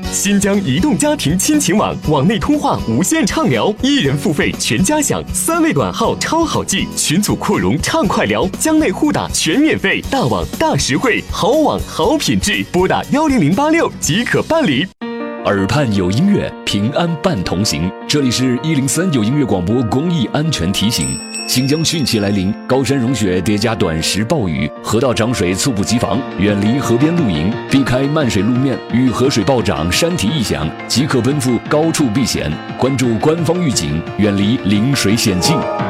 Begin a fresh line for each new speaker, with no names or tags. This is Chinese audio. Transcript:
新疆移动家庭亲情网，网内通话无限畅聊，1人付费全家享，3位短号超好记，群组扩容畅快聊，疆内互打全免费，大网大实惠，好网好品质，拨打10086即可办理。
耳畔有音乐，平安伴同行。这里是103有音乐广播公益安全提醒。新疆汛期来临，高山融雪叠加短时暴雨，河道涨水猝不及防，远离河边露营，避开漫水路面与河水暴涨、山体异响，即可奔赴高处避险。关注官方预警，远离临水险境。